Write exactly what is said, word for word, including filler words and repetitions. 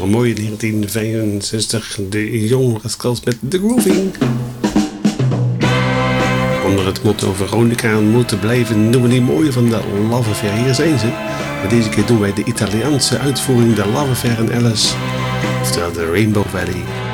een mooie negentien vijfenzestig. De Young Rascals met The Grooving. Onder het motto Veronica moeten blijven doen we die mooie van de Love Affair. Hier zijn ze. Maar deze keer doen wij de Italiaanse uitvoering, de Love Affair en Alice. Oftewel de Rainbow Valley.